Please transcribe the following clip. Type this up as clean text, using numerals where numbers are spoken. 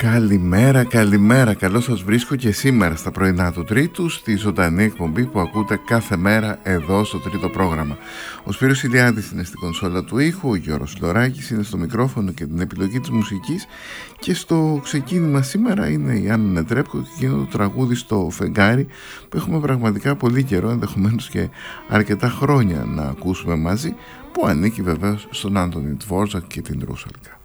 Καλημέρα, καλημέρα. Καλώς σας βρίσκω και σήμερα στα πρωινά του Τρίτου, στη ζωντανή εκπομπή που ακούτε κάθε μέρα εδώ στο τρίτο πρόγραμμα. Ο Σπύρος Ηλιάδης είναι στην κονσόλα του ήχου, ο Γιώργος Λοράκης είναι στο μικρόφωνο και την επιλογή της μουσικής, και στο ξεκίνημα σήμερα είναι η Άννα Νετρέπκο και εκείνο το τραγούδι στο φεγγάρι που έχουμε πραγματικά πολύ καιρό, ενδεχομένως και αρκετά χρόνια, να ακούσουμε μαζί, που ανήκει βεβαίως στον Άντωνι Τβόρτζακ και την Ρούσαλκα.